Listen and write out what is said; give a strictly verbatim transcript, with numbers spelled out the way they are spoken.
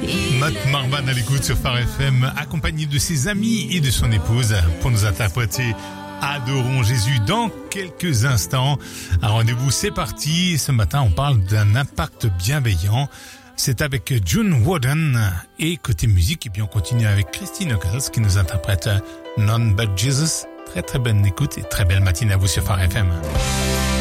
Matt Marban à l'écoute sur Phare F M, accompagné de ses amis et de son épouse pour nous interpréter Adorons Jésus dans quelques instants. Un rendez-vous, c'est parti. Ce matin, on parle d'un impact bienveillant. C'est avec June Warden. Et côté musique, et bien on continue avec Christine Ockels qui nous interprète None But Jesus. Très très bonne écoute et très belle matinée à vous sur Phare F M.